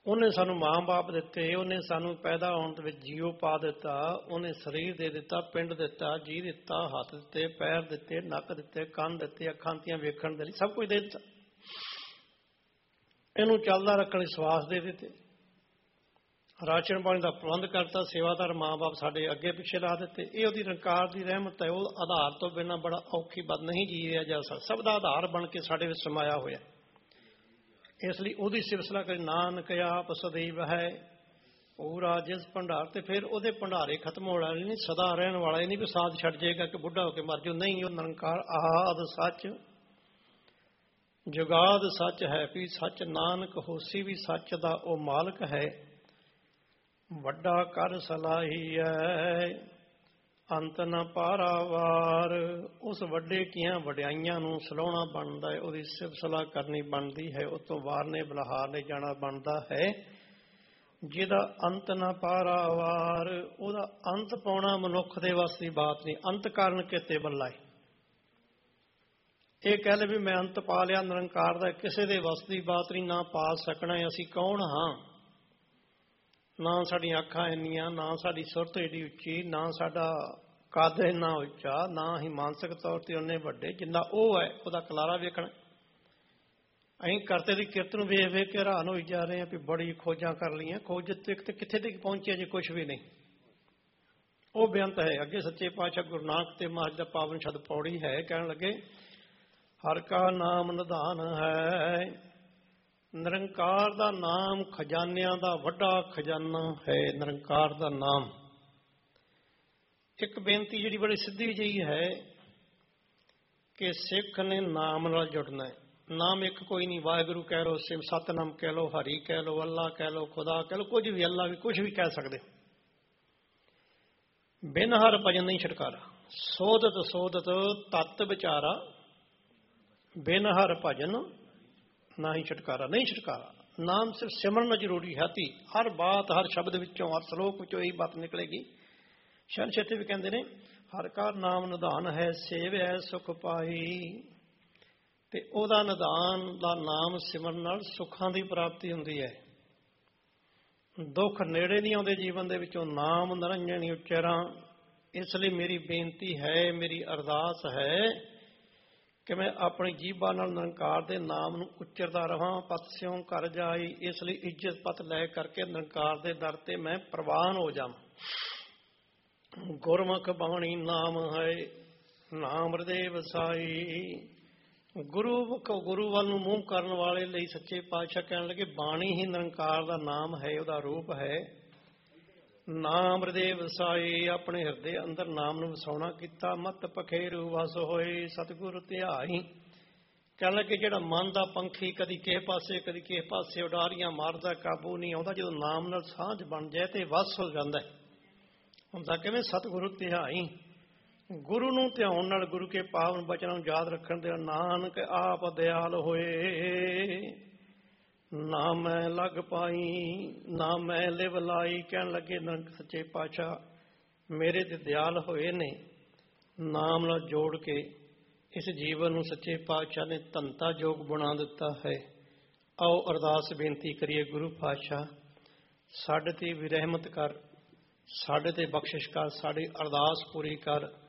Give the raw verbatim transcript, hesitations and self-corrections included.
ਉਹਨੇ ਸਾਨੂੰ ਮਾਂ ਬਾਪ ਦਿੱਤੇ, ਉਹਨੇ ਸਾਨੂੰ ਪੈਦਾ ਹੋਣ ਦੇ ਵਿੱਚ ਜੀਓ ਪਾ ਦਿੱਤਾ, ਉਹਨੇ ਸਰੀਰ ਦੇ ਦਿੱਤਾ, ਪਿੰਡ ਦਿੱਤਾ, ਜੀ ਦਿੱਤਾ, ਹੱਥ ਦਿੱਤੇ, ਪੈਰ ਦਿੱਤੇ, ਨੱਕ ਦਿੱਤੇ, ਕੰਨ ਦਿੱਤੇ, ਅੱਖਾਂ ਦੀਆਂ ਵੇਖਣ ਦੇ ਲਈ ਸਭ ਕੁਝ ਦੇ ਦਿੱਤਾ। ਇਹਨੂੰ ਚੱਲਦਾ ਰੱਖਣ ਲਈ ਸਵਾਸ ਦੇ ਦਿੱਤੇ, ਰਾਸ਼ਨ ਪਾਣੀ ਦਾ ਪ੍ਰਬੰਧ ਕਰਤਾ, ਸੇਵਾਦਾਰ ਮਾਂ ਬਾਪ ਸਾਡੇ ਅੱਗੇ ਪਿੱਛੇ ਲਾ ਦਿੱਤੇ। ਇਹ ਉਹਦੀ ਨਿਰੰਕਾਰ ਦੀ ਰਹਿਮਤ ਹੈ। ਉਹ ਆਧਾਰ ਤੋਂ ਬਿਨਾਂ ਬੜਾ ਔਖੀ ਬਦ ਨਹੀਂ ਜੀਇਆ ਜਾ ਸਕਦਾ। ਸਭ ਦਾ ਆਧਾਰ ਬਣ ਕੇ ਸਾਡੇ ਵਿੱਚ ਸਮਾਇਆ ਹੋਇਆ। ਇਸ ਲਈ ਉਹਦੀ ਸਿਫਤਸਲਾ ਕਰੇ, ਨਾਨਕ ਆਪ ਸदैव ਹੈ ਪੂਰਾ ਜਿਸ ਭੰਡਾਰ। ਤੇ ਫਿਰ ਉਹਦੇ ਭੰਡਾਰੇ ਖਤਮ ਹੋਣ ਵਾਲੇ ਨਹੀਂ, ਸਦਾ ਰਹਿਣ ਵਾਲਾ ਨਹੀਂ ਵੀ ਸਾਥ ਛੱਡ ਜਾਏਗਾ ਕਿ ਬੁੱਢਾ ਹੋ ਕੇ ਮਰ ਜਾਓ। ਨਹੀਂ, ਉਹ ਨਿਰੰਕਾਰ ਆਦ ਸੱਚ ਜੁਗਾਦ ਸੱਚ ਹੈ ਵੀ ਸੱਚ, ਨਾਨਕ ਹੋਸੀ ਵੀ ਸੱਚ ਦਾ ਉਹ ਮਾਲਕ ਹੈ। ਵੱਡਾ ਕਰ ਸਲਾਹੀ ਹੈ ਅੰਤ ਨ ਪਾਰਾਵਾਰ। ਉਸ ਵੱਡੇ ਕੀਆਂ ਵਡਿਆਈਆਂ ਨੂੰ ਸਲਾਹੁਣਾ ਬਣਦਾ ਹੈ, ਉਹਦੀ ਸਿਫਤ ਸਲਾਹ ਕਰਨੀ ਬਣਦੀ ਹੈ, ਉਹ ਤੋਂ ਵਾਰਨੇ ਬਲਹਾਰ ਲੈ ਜਾਣਾ ਬਣਦਾ ਹੈ। ਜਿਹਦਾ ਅੰਤ ਨ ਪਾਰਾਵਾਰ, ਉਹਦਾ ਅੰਤ ਪਾਉਣਾ ਮਨੁੱਖ ਦੇ ਵੱਸ ਦੀ ਬਾਤ ਨਹੀਂ। ਅੰਤ ਕਾਰਨ ਕਿਤੇ ਬੱਲਾ ਹੈ। ਇਹ ਕਹਿ ਲੈ ਵੀ ਮੈਂ ਅੰਤ ਪਾ ਲਿਆ ਨਿਰੰਕਾਰ ਦਾ, ਕਿਸੇ ਦੇ ਵੱਸ ਦੀ ਬਾਤ ਨਹੀਂ। ਨਾ ਪਾ ਸਕਣਾ। ਅਸੀਂ ਕੌਣ ਹਾਂ? ਨਾ ਸਾਡੀਆਂ ਅੱਖਾਂ ਇੰਨੀਆਂ, ਨਾ ਸਾਡੀ ਸੁਰਤ ਏਡੀ ਉੱਚੀ, ਨਾ ਸਾਡਾ ਕੱਦ ਇੰਨਾ ਉੱਚਾ, ਨਾ ਹੀ ਮਾਨਸਿਕ ਤੌਰ ਤੇ ਉਹਨੇ ਵੱਡੇ ਜਿੰਨਾ ਉਹ ਹੈ। ਉਹਦਾ ਕਲਾਰਾ ਵੇਖਣਾ। ਅਸੀਂ ਕਰਤੇ ਦੀ ਕਿਰਤ ਨੂੰ ਵੇਖ ਵੇਖ ਕੇ ਹੈਰਾਨ ਹੋਈ ਜਾ ਰਹੇ ਹਾਂ ਵੀ ਬੜੀ ਖੋਜਾਂ ਕਰ ਲਈਆਂ। ਖੋਜ ਤੱਕ ਕਿੱਥੇ ਤੱਕ ਪਹੁੰਚਿਆ ਜੇ? ਕੁਛ ਵੀ ਨਹੀਂ। ਉਹ ਬੇਅੰਤ ਹੈ। ਅੱਗੇ ਸੱਚੇ ਪਾਤਸ਼ਾਹ ਗੁਰੂ ਨਾਨਕ ਦੇਵ ਮਹਾਰਾਜ ਦਾ ਪਾਵਨ ਸ਼ਬਦ ਪੌੜੀ ਹੈ, ਕਹਿਣ ਲੱਗੇ ਹਰ ਕਾ ਨਾਮ ਨਿਧਾਨ ਹੈ। ਨਿਰੰਕਾਰ ਦਾ ਨਾਮ ਖਜ਼ਾਨਿਆਂ ਦਾ ਵੱਡਾ ਖਜ਼ਾਨਾ ਹੈ। ਨਿਰੰਕਾਰ ਦਾ ਨਾਮ। ਇੱਕ ਬੇਨਤੀ ਜਿਹੜੀ ਬੜੀ ਸਿੱਧੀ ਜਿਹੀ ਹੈ ਕਿ ਸਿੱਖ ਨੇ ਨਾਮ ਨਾਲ ਜੁੜਨਾ ਹੈ। ਨਾਮ ਇੱਕ ਕੋਈ ਨਹੀਂ। ਵਾਹਿਗੁਰੂ ਕਹਿ ਲਓ, ਸਿਮ ਸਤਨਾਮ ਕਹਿ ਲਓ, ਹਰੀ ਕਹਿ ਲਓ, ਅੱਲਾ ਕਹਿ ਲਓ, ਖੁਦਾ ਕਹਿ ਲਓ, ਕੁਝ ਵੀ, ਅੱਲਾ ਵੀ, ਕੁਝ ਵੀ ਕਹਿ ਸਕਦੇ। ਬਿਨ ਹਰ ਭਜਨ ਨਹੀਂ ਛੁਟਕਾਰਾ। ਸੋਧਤ ਸੋਧਤ ਤਤ ਵਿਚਾਰਾ, ਬਿਨ ਹਰ ਭਜਨ ਨਾ ਹੀ ਛੁਟਕਾਰਾ। ਨਹੀਂ ਛੁਟਕਾਰਾ। ਨਾਮ ਸਿਰਫ ਸਿਮਰਨ ਜ਼ਰੂਰੀ ਹੈ। ਤੀ ਹਰ ਬਾਤ, ਹਰ ਸ਼ਬਦ ਵਿੱਚੋਂ, ਹਰ ਸਲੋਕ ਵਿੱਚੋਂ ਇਹੀ ਬਾਤ ਨਿਕਲੇਗੀ। ਸ਼ਰਨ ਛੇਤੀ ਵੀ ਕਹਿੰਦੇ ਨੇ ਹਰ ਕਾ ਨਾਮ ਨਿਧਾਨ ਹੈ, ਸੇਵਿਆ ਸੁਖ ਪਾਈ। ਤੇ ਉਹਦਾ ਨਿਧਾਨ ਦਾ ਨਾਮ ਸਿਮਰਨ ਨਾਲ ਸੁੱਖਾਂ ਦੀ ਪ੍ਰਾਪਤੀ ਹੁੰਦੀ ਹੈ। ਦੁੱਖ ਨੇੜੇ ਨਹੀਂ ਆਉਂਦੇ ਜੀਵਨ ਦੇ ਵਿੱਚੋਂ। ਨਾਮ ਨਿਰੰਜਨ ਉਚਾਰਾਂ। ਇਸ ਲਈ ਮੇਰੀ ਬੇਨਤੀ ਹੈ, ਮੇਰੀ ਅਰਦਾਸ ਹੈ ਕਿ ਮੈਂ ਆਪਣੀ ਜੀਭਾਂ ਨਾਲ ਨਿਰੰਕਾਰ ਦੇ ਨਾਮ ਨੂੰ ਉਚਰਦਾ ਰਹਾਂ। ਪਤ ਸਿਉਂ ਘਰ ਜਾਈ। ਇਸ ਲਈ ਇੱਜ਼ਤ ਪਤ ਲੈ ਕਰਕੇ ਨਿਰੰਕਾਰ ਦੇ ਦਰ ਤੇ ਮੈਂ ਪ੍ਰਵਾਨ ਹੋ ਜਾਵਾਂ। ਗੁਰਮੁਖ ਬਾਣੀ ਨਾਮ ਹੈ, ਨਾਮ ਹਿਰਦੇ ਵਸਾਈ। ਗੁਰੂ ਮੁਖ, ਗੁਰੂ ਵੱਲ ਨੂੰ ਮੂੰਹ ਕਰਨ ਵਾਲੇ ਲਈ ਸੱਚੇ ਪਾਤਸ਼ਾਹ ਕਹਿਣ ਲੱਗੇ ਬਾਣੀ ਹੀ ਨਿਰੰਕਾਰ ਦਾ ਨਾਮ ਹੈ, ਉਹਦਾ ਰੂਪ ਹੈ। ਨਾਮ ਹਿਰਦੇ ਵਸਾਈ। ਆਪਣੇ ਹਿਰਦੇ ਅੰਦਰ ਨਾਮ ਨੂੰ ਵਸਾਉਣਾ ਕੀਤਾ। ਮਤ ਪਖੇਰੂ ਵਸ ਹੋਏ ਸਤਿਗੁਰ ਧਿਆਈ। ਕਹਿਣ ਲੱਗੇ ਜਿਹੜਾ ਮਨ ਦਾ ਪੰਖੀ ਕਦੀ ਕਿਸੇ ਪਾਸੇ ਕਦੀ ਕਿਸੇ ਪਾਸੇ ਉਡਾਰੀਆਂ ਮਾਰਦਾ, ਕਾਬੂ ਨਹੀਂ ਆਉਂਦਾ, ਜਦੋਂ ਨਾਮ ਨਾਲ ਸਾਂਝ ਬਣ ਜਾਏ ਤੇ ਵਸ ਹੋ ਜਾਂਦਾ। ਹੁੰਦਾ ਕਿਵੇਂ? ਸਤਿਗੁਰੂ ਧਿਆਈ। ਗੁਰੂ ਨੂੰ ਧਿਆਉਣ ਨਾਲ, ਗੁਰੂ ਕੇ ਪਾਵਨ ਬਚਨਾਂ ਨੂੰ ਯਾਦ ਰੱਖਣ ਦੇ ਨਾਨਕ ਆਪ ਦਿਆਲ ਹੋਏ। ਨਾ ਮੈਂ ਲੱਗ ਪਾਈ, ਨਾ ਮੈਂ ਲਿਵ ਲਾਈ। ਕਹਿਣ ਲੱਗੇ ਨਾਨਕ ਸੱਚੇ ਪਾਤਸ਼ਾਹ ਮੇਰੇ ਤੇ ਦਿਆਲ ਹੋਏ ਨੇ। ਨਾਮ ਨਾਲ ਜੋੜ ਕੇ ਇਸ ਜੀਵਨ ਨੂੰ ਸੱਚੇ ਪਾਤਸ਼ਾਹ ਨੇ ਧੰਤਾ ਯੋਗ ਬਣਾ ਦਿੱਤਾ ਹੈ। ਆਓ ਅਰਦਾਸ ਬੇਨਤੀ ਕਰੀਏ। ਗੁਰੂ ਪਾਤਸ਼ਾਹ ਸਾਡੇ ਤੇ ਵੀ ਰਹਿਮਤ ਕਰ, ਸਾਡੇ ਤੇ ਬਖਸ਼ਿਸ਼ ਕਰ, ਸਾਡੀ ਅਰਦਾਸ ਪੂਰੀ ਕਰ।